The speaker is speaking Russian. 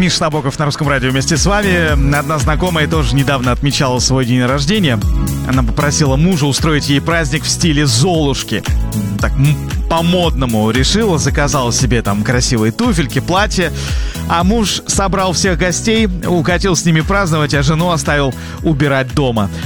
Миша Набоков на Русском радио вместе с вами. Одна знакомая тоже недавно отмечала свой день рождения. Она попросила мужа устроить ей праздник в стиле Золушки. Так, по-модному решила, заказала себе там красивые туфельки, платье. А муж собрал всех гостей, укатил с ними праздновать, а жену оставил убирать дома.